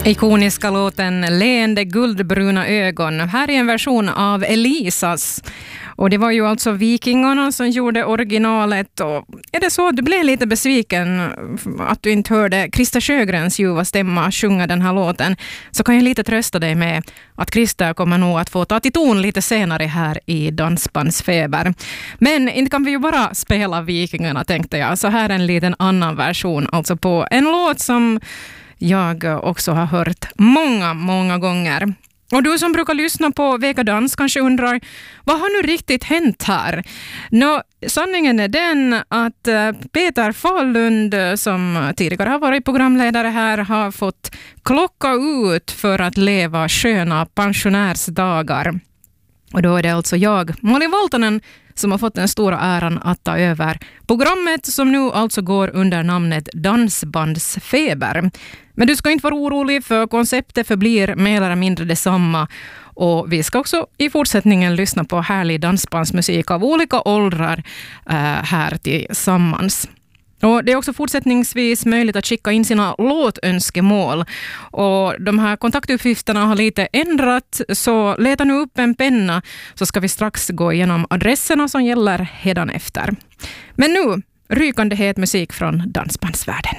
Ikoniska låten Leende guldbruna ögon. Här är en version av Elisas. Och det var ju alltså Vikingarna som gjorde originalet. Och är det så att du blev lite besviken att du inte hörde Krista Sjögrens ljuva stämma sjunga den här låten, så kan jag lite trösta dig med att Krista kommer nog att få ta till ton lite senare här i Dansbandsfeber. Men inte kan vi ju bara spela Vikingarna, tänkte jag. Så här är en liten annan version, alltså på en låt som jag också har hört många gånger. Och du som brukar lyssna på Vega Dans kanske undrar, vad har nu riktigt hänt här? Sanningen är den att Peter Fahlund, som tidigare har varit programledare här, har fått klocka ut för att leva sköna pensionärsdagar. Och då är det alltså jag, Malin Valtonen, som har fått den stora äran att ta över programmet som nu alltså går under namnet Dansbandsfeber. Men du ska inte vara orolig, för konceptet förblir mer eller mindre detsamma. Och vi ska också i fortsättningen lyssna på härlig dansbandsmusik av olika åldrar här tillsammans. Och det är också fortsättningsvis möjligt att skicka in sina låtönskemål. Och de här kontaktuppgifterna har lite ändrat, så leta nu upp en penna så ska vi strax gå igenom adresserna som gäller hedan efter. Men nu, rykande het musik från dansbandsvärlden.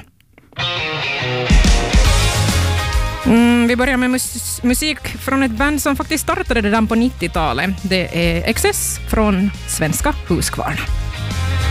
Vi börjar med musik från ett band som faktiskt startade redan på 90-talet. Det är XS från Svenska Huskvarna.